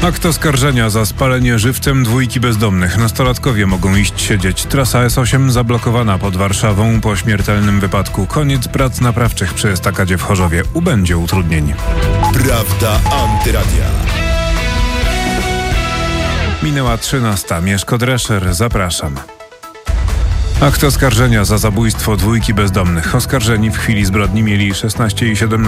Akt oskarżenia za spalenie żywcem dwójki bezdomnych. Nastolatkowie mogą iść siedzieć. Trasa S8 zablokowana pod Warszawą po śmiertelnym wypadku. Koniec prac naprawczych przy estakadzie w Chorzowie. Ubędzie utrudnień. Prawda Antyradia. Minęła 13. Mieszko Drescher. Zapraszam. Akt oskarżenia za zabójstwo dwójki bezdomnych. Oskarżeni w chwili zbrodni mieli 16 i 17